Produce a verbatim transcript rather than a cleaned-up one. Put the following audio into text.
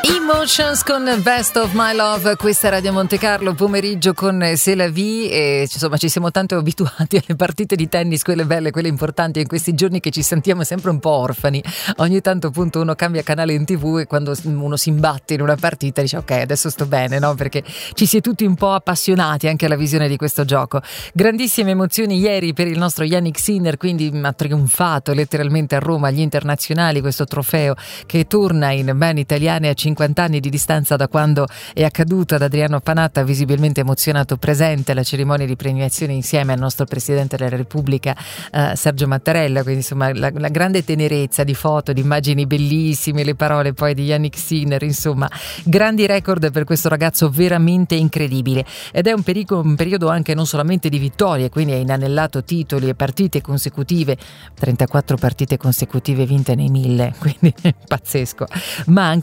Emotions con Best of My Love, questa è Radio Monte Carlo, pomeriggio con C'est la vie e insomma ci siamo tanto abituati alle partite di tennis, quelle belle, quelle importanti, in questi giorni che ci sentiamo sempre un po' orfani. Ogni tanto appunto uno cambia canale in tv e quando uno si imbatte in una partita dice ok, adesso sto bene, no? Perché ci si è tutti un po' appassionati anche alla visione di questo gioco. Grandissime emozioni ieri per il nostro Jannik Sinner, quindi ha trionfato letteralmente a Roma agli internazionali, questo trofeo che torna in mani italiane a cinquanta anni di distanza da quando è accaduto ad Adriano Panatta, visibilmente emozionato, presente alla cerimonia di premiazione insieme al nostro Presidente della Repubblica eh, Sergio Mattarella, quindi insomma la, la grande tenerezza di foto, di immagini bellissime, le parole poi di Jannik Sinner, insomma grandi record per questo ragazzo veramente incredibile, ed è un, perico, un periodo anche non solamente di vittorie, quindi ha inanellato titoli e partite consecutive, trentaquattro partite consecutive vinte nei mille, quindi pazzesco, ma anche